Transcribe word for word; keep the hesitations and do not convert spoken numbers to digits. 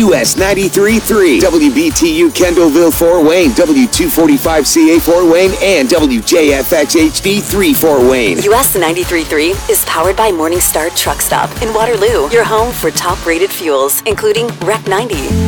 U S ninety-three point three, W B T U Kendallville, Fort Wayne, W two forty-five C A Fort Wayne, and W J F X H D three Fort Wayne. U S ninety-three point three is powered by Morningstar Truck Stop in Waterloo, your home for top-rated fuels, including R E C ninety.